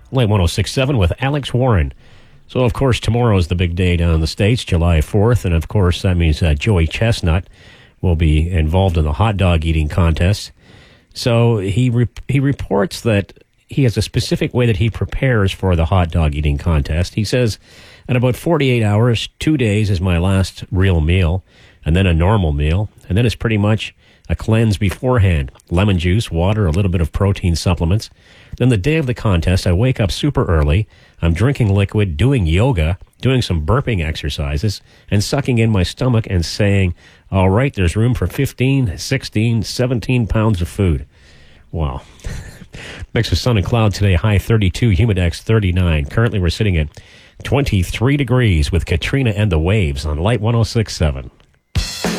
Light 106.7 with Alex Warren. So, of course, tomorrow is the big day down in the States, July 4th. And, of course, that means Joey Chestnut will be involved in the hot dog eating contest. So he reports that he has a specific way that he prepares for the hot dog eating contest. He says, at about 48 hours, 2 days is my last real meal, and then a normal meal, and then it's pretty much a cleanse beforehand. Lemon juice, water, a little bit of protein supplements. Then the day of the contest, I wake up super early. I'm drinking liquid, doing yoga, doing some burping exercises, and sucking in my stomach and saying, all right, there's room for 15, 16, 17 pounds of food. Wow. Mix of sun and cloud today, high 32, humidex 39. Currently we're sitting at 23 degrees with Katrina and the Waves on Light 106.7.